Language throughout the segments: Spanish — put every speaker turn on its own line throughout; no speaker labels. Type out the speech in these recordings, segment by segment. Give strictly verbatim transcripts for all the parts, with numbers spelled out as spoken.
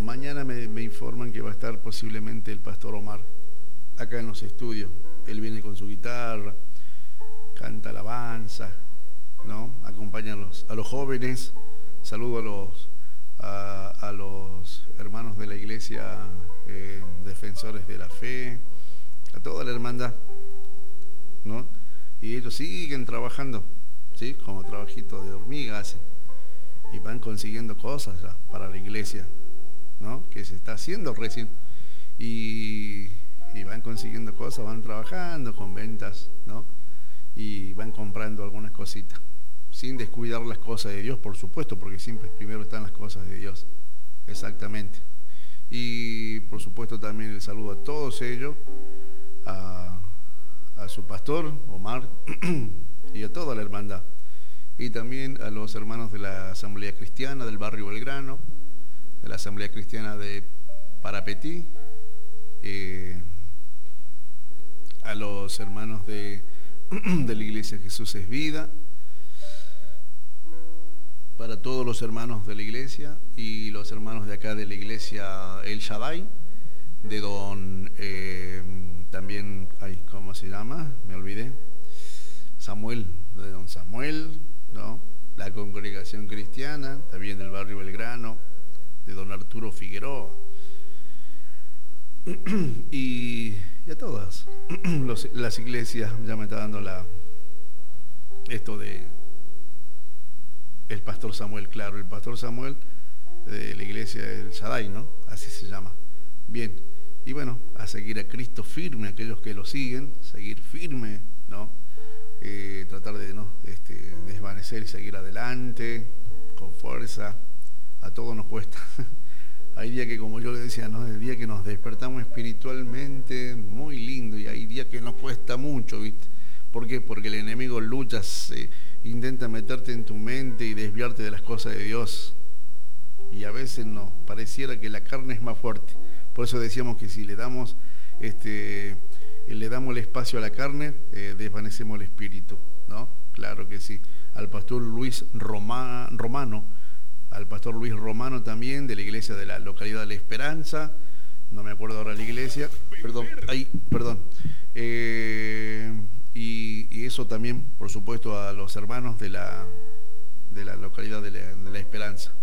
mañana me, me informan que va a estar posiblemente el pastor Omar acá en los estudios. Él viene con su guitarra, canta alabanza, ¿no? Acompaña a los, a los jóvenes. Saludo a los, a, a los hermanos de la iglesia, eh, defensores de la fe, a toda la hermandad, ¿no? Y ellos siguen trabajando, ¿sí? Como trabajitos de hormiga hacen, y van consiguiendo cosas ya para la iglesia, ¿no? Que se está haciendo recién, y, y van consiguiendo cosas, van trabajando con ventas, ¿no? Y van comprando algunas cositas, sin descuidar las cosas de Dios, por supuesto, porque siempre primero están las cosas de Dios, exactamente. Y por supuesto también el saludo a todos ellos, a, a su pastor Omar y a toda la hermandad, y también a los hermanos de la Asamblea Cristiana del barrio Belgrano, de la Asamblea Cristiana de Parapetí, eh, a los hermanos de, de la Iglesia Jesús es Vida, para todos los hermanos de la iglesia y los hermanos de acá de la iglesia El Shaddai, de don, eh, también, ay, ¿cómo se llama? Me olvidé, Samuel, de don Samuel, ¿no? La congregación cristiana, también del barrio Belgrano, de don Arturo Figueroa, y, y a todas los, las iglesias. Ya me está dando la, esto de el pastor Samuel, claro, el pastor Samuel de la iglesia del Shaddai, ¿no? Así se llama. Bien, y bueno, a seguir a Cristo firme, aquellos que lo siguen, seguir firme, ¿no? Eh, tratar de no este, desvanecer y seguir adelante, con fuerza. A todos nos cuesta. Hay días que, como yo le decía, ¿no? El día que nos despertamos espiritualmente, muy lindo, y hay días que nos cuesta mucho, ¿viste? ¿Por qué? Porque el enemigo lucha, se intenta meterte en tu mente y desviarte de las cosas de Dios. Y a veces no, pareciera que la carne es más fuerte. Por eso decíamos que si le damos, este, le damos el espacio a la carne, eh, desvanecemos el espíritu, ¿no? Claro que sí. Al pastor Luis Roma, Romano, al pastor Luis Romano también, de la iglesia de la localidad de La Esperanza, no me acuerdo ahora la iglesia, perdón, ahí, perdón. Eh, y, y eso también, por supuesto, a los hermanos de la, de la localidad de la, de la Esperanza,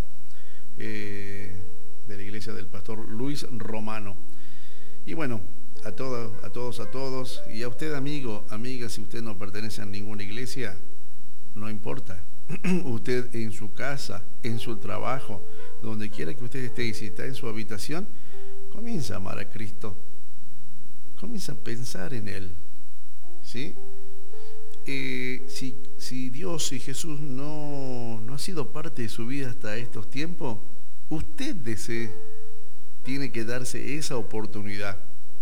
eh, de la iglesia del pastor Luis Romano. Y bueno, a todos, a todos, a todos, y a usted, amigo, amiga, si usted no pertenece a ninguna iglesia, no importa. Usted en su casa, en su trabajo, donde quiera que usted esté, y si está en su habitación, comienza a amar a Cristo, comienza a pensar en Él, ¿sí? Eh, si, si Dios y Jesús no, no ha sido parte de su vida hasta estos tiempos, usted desee, tiene que darse esa oportunidad.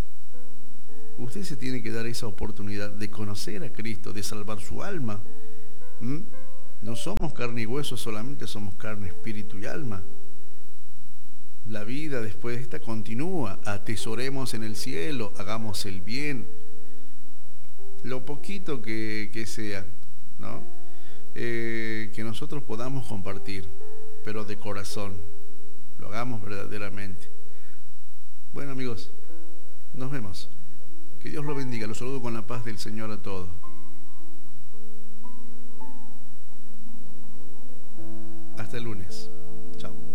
Usted se tiene que dar esa oportunidad de conocer a Cristo, de salvar su alma. ¿Mm? No somos carne y hueso solamente, somos carne, espíritu y alma. La vida después de esta continúa. Atesoremos en el cielo, hagamos el bien, lo poquito que, que sea, ¿no? Eh, que nosotros podamos compartir, pero de corazón, lo hagamos verdaderamente. Bueno, amigos, nos vemos. Que Dios lo bendiga. Los saludo con la paz del Señor a todos. Hasta el lunes.